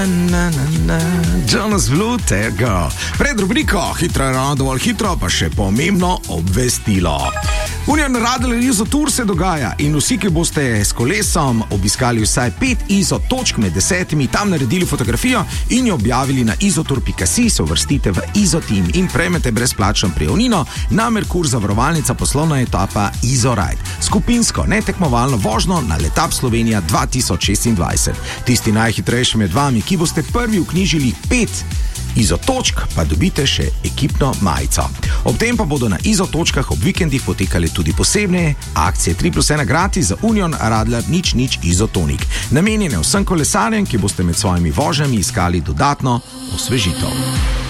Jonas Blue, there go. Pred rubriko Hitro je ravno dovolj hitro, pa še pomembno obvestilo. Union Radler Izo Tour se dogaja in vsi, ki boste s kolesom obiskali vsaj 5 Izo točk med 10, tam naredili fotografijo in jo objavili na izotour.si, se uvrstite v Izo Team in prejmete brezplačno prijavnino na Merkur zavarovalnica poslovna etapa Izo Ride. Skupinsko, netekmovalno vožnjo na Letap Slovenija 2026. Tisti najhitrejši med vami, ki boste prvi vknjižili 5 Izo točk, pa dobite še ekipno majico. Ob tem pa bodo na Izo točkah ob vikendih potekale tudi posebne akcije 3+1 gratis za Union Radler nič Izotonik. Namenjene vsem kolesarjem, ki boste med svojimi vožnjami iskali dodatno osvežitev.